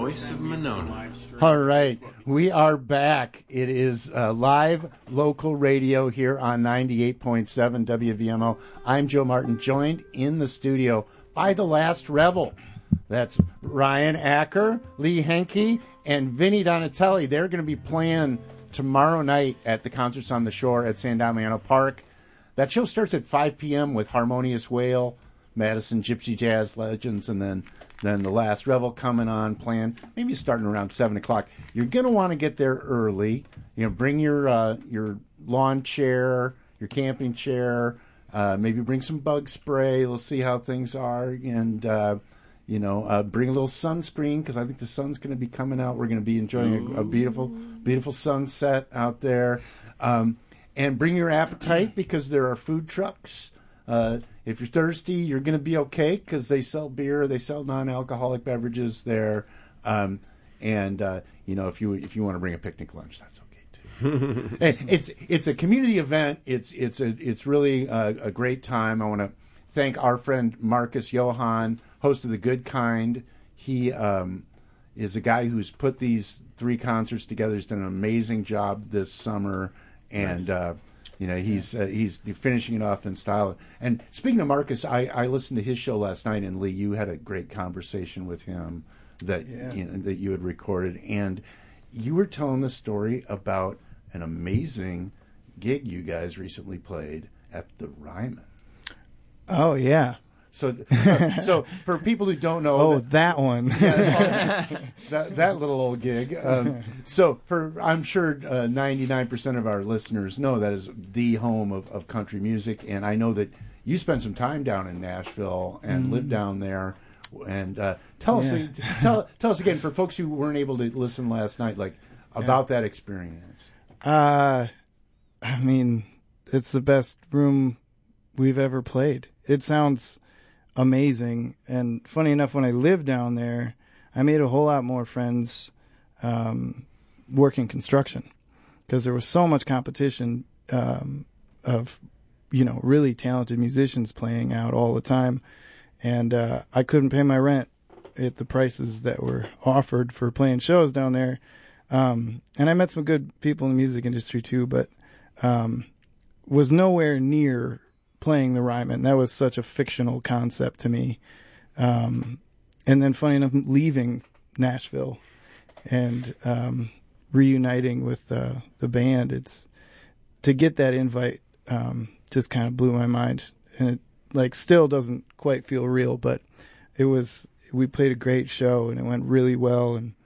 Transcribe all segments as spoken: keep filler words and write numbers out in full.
voice of Monona. All right, we are back. It is uh, live local radio here on ninety-eight point seven W V M O. I'm Joe Martin, joined in the studio by The Last Revel. That's Ryan Acker, Lee Henke, and Vinny Donatelli. They're going to be playing tomorrow night at the Concerts on the Shore at San Damiano Park. That show starts at five p.m. with Harmonious Whale, Madison Gypsy Jazz Legends, and then then The Last Revel coming on, playing maybe starting around seven o'clock. You're going to want to get there early. You know, bring your uh, your lawn chair, your camping chair, uh, maybe bring some bug spray. We'll see how things are, and uh, you know, uh, bring a little sunscreen because I think the sun's going to be coming out. We're going to be enjoying a, a beautiful, beautiful sunset out there. Um, and bring your appetite because there are food trucks. Uh, if you're thirsty, you're going to be okay because they sell beer, they sell non-alcoholic beverages there, um, and uh, you know if you if you want to bring a picnic lunch, that's okay too. it's it's a community event. It's it's a it's really a, a great time. I want to thank our friend Marcus Johann, host of The Good Kind. He um, is a guy who's put these three concerts together. He's done an amazing job this summer, and. Nice. Uh, You know, he's uh, he's finishing it off in style. And speaking of Marcus, I, I listened to his show last night, and Lee, you had a great conversation with him that yeah. you know, that you had recorded, and you were telling the story about an amazing gig you guys recently played at the Ryman. Oh yeah. So, so, so for people who don't know, oh, that, that one, yeah, that that little old gig. Um, so, for I'm sure ninety-nine percent of our listeners know that is the home of, of country music, and I know that you spent some time down in Nashville and mm. lived down there. And uh, tell us, yeah. tell tell us again for folks who weren't able to listen last night, like about yeah. that experience. Uh, I mean, it's the best room we've ever played. It sounds amazing. And funny enough, when I lived down there, I made a whole lot more friends um, working construction because there was so much competition um, of, you know, really talented musicians playing out all the time. And uh, I couldn't pay my rent at the prices that were offered for playing shows down there. Um, and I met some good people in the music industry too, but um, was nowhere near playing the Ryman. That was such a fictional concept to me. Um, and then funny enough, leaving Nashville and um, reuniting with uh, the band, it's to get that invite um, just kind of blew my mind. And it like still doesn't quite feel real, but it was, we played a great show and it went really well. And,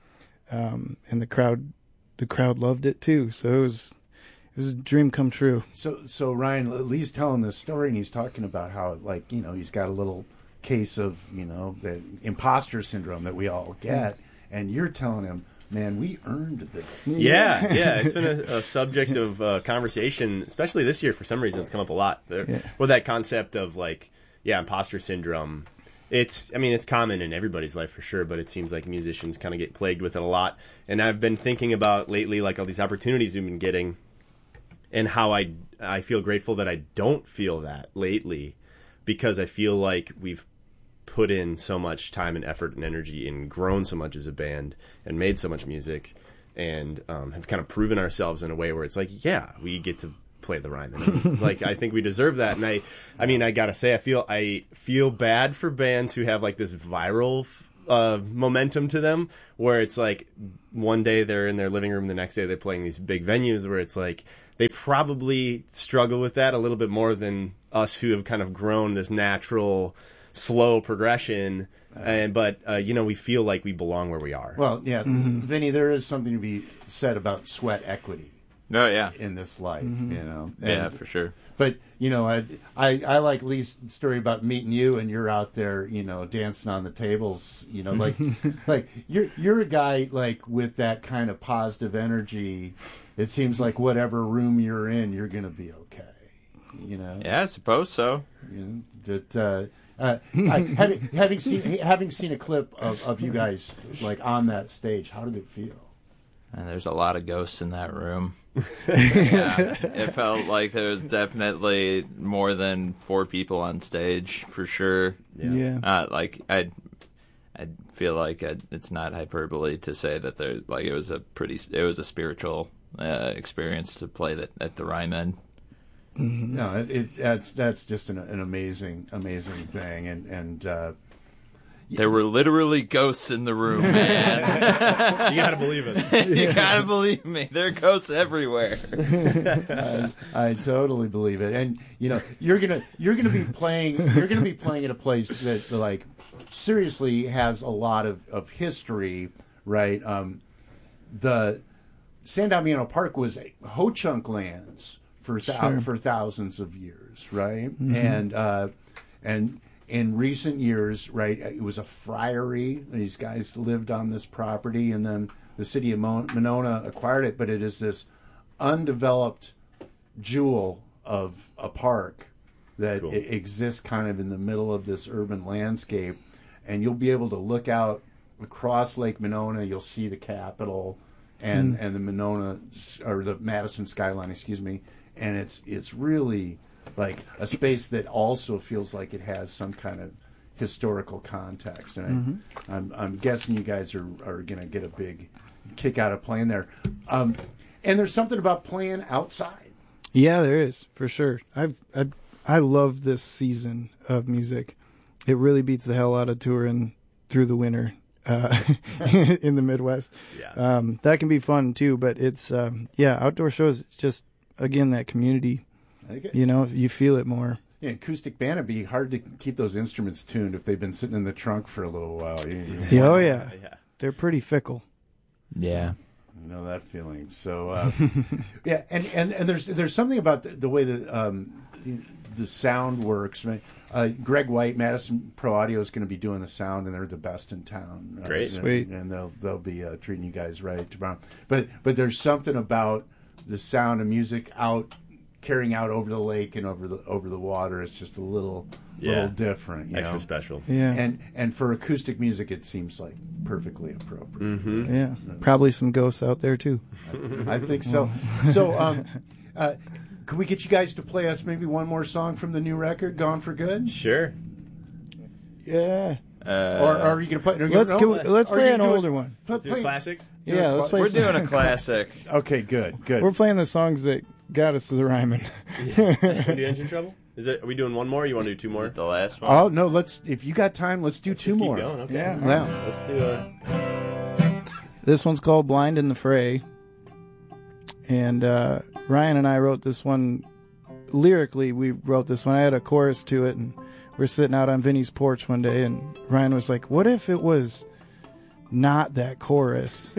um, and the crowd, the crowd loved it too. So it was, it was a dream come true. So, so Ryan, Lee's telling this story, and he's talking about how, like, you know, he's got a little case of, you know, the imposter syndrome that we all get, and you're telling him, man, we earned this. Yeah, yeah, it's been a, a subject of uh, conversation, especially this year. For some reason, it's come up a lot. Yeah. Well, that concept of, like, yeah, imposter syndrome. It's, I mean, it's common in everybody's life for sure, but it seems like musicians kind of get plagued with it a lot. And I've been thinking about lately, like, all these opportunities we've been getting. And how I, I feel grateful that I don't feel that lately, because I feel like we've put in so much time and effort and energy and grown so much as a band and made so much music and um, have kind of proven ourselves in a way where it's like, yeah, we get to play the Ryman. Like, I think we deserve that. And I, I mean, I gotta say, I feel I feel bad for bands who have like this viral uh, momentum to them, where it's like one day they're in their living room, the next day they're playing these big venues, where it's like, they probably struggle with that a little bit more than us who have kind of grown this natural, slow progression. And but, uh, you know, we feel like we belong where we are. Well, yeah, mm-hmm. Vinny, there is something to be said about sweat equity. Oh, yeah. In this life, mm-hmm. you know. And, yeah, for sure. But, you know, I, I I like Lee's story about meeting you, and you're out there, you know, dancing on the tables, you know, like like you're you're a guy like with that kind of positive energy. It seems like whatever room you're in, you're going to be okay, you know. Yeah, I suppose so. You know, that uh, uh, I, having having seen having seen a clip of, of you guys like on that stage, how did it feel? And there's a lot of ghosts in that room. Yeah, it felt like there was definitely more than four people on stage for sure. Yeah, uh, like I, I feel like I, it's not hyperbole to say that there like it was a pretty it was a spiritual uh, experience to play that at the Ryman. Mm-hmm. No, it, it that's that's just an, an amazing amazing thing, and and uh, there were literally ghosts in the room, man. You gotta believe it. You gotta believe me. There are ghosts everywhere. I, I totally believe it, and you know you're gonna you're gonna be playing you're gonna be playing at a place that like seriously has a lot of, of history, right? Um, the San Damiano Park was Ho Chunk lands for th- Sure. for thousands of years, right? Mm-hmm. And uh, and in recent years, right, it was a friary. These guys lived on this property, and then the city of Mon- Monona acquired it. But it is this undeveloped jewel of a park that Cool. i- exists kind of in the middle of this urban landscape, and you'll be able to look out across Lake Monona. You'll see the Capitol and Mm. and the Monona or the Madison skyline, excuse me. And it's it's really like a space that also feels like it has some kind of historical context. And Mm-hmm. I, I'm I'm guessing you guys are are gonna get a big kick out of playing there. Um, and there's something about playing outside. Yeah, there is for sure. I've I I love this season of music. It really beats the hell out of touring through the winter uh, in the Midwest. Yeah. Um, that can be fun too, but it's um, yeah, outdoor shows. It's just again that community. I think it, You know, you feel it more. yeah, acoustic band, it'd be hard to keep those instruments tuned if they've been sitting in the trunk for a little while. You, you Yeah, oh yeah, yeah. they're pretty fickle. Yeah. know that feeling. So uh, yeah, and, and, and there's there's something about the, the way that um, the, the sound works. Uh, Greg White, Madison Pro Audio, is going to be doing the sound, and they're the best in town. Uh, Great. and, Sweet. and they'll they'll be uh, treating you guys right tomorrow. But but there's something about the sound of music out carrying out over the lake and over the over the water. It's just a little Yeah. little different. You Extra know? special. Yeah, And and for acoustic music, it seems like perfectly appropriate. Mm-hmm. yeah, probably some ghosts out there too. I think so. So, um, uh, can we get you guys to play us maybe one more song from the new record, "Gone for Good"? Sure. Yeah, Uh, Or, or are you going to play? Are you let's no, go, let's are play you an doing- older one. play- Let's do a play- classic. do Yeah, a let's cla- play we're some- doing a classic. Okay, good, good. We're playing the songs that got us to the Ryman. Want to do Engine Trouble? Is it? Are we doing one more? Or you want to do two more? The last one. Oh no, let's. If you got time, let's do two Just keep more. going, okay. Yeah. Yeah. Let's do a. This one's called "Blind in the Fray," and uh, Ryan and I wrote this one. Lyrically, we wrote this one. I had a chorus to it, and we're sitting out on Vinny's porch one day, and Ryan was like, "What if it was not that chorus?"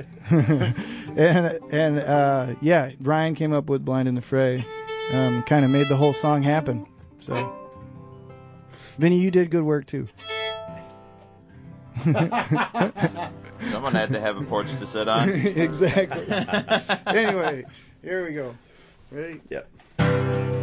and and uh, yeah, Ryan came up with "Blind in the Fray," um, kind of made the whole song happen. So, Vinny, you did good work too. Someone had to have a porch to sit on. Exactly. Anyway, here we go. Ready? Yep.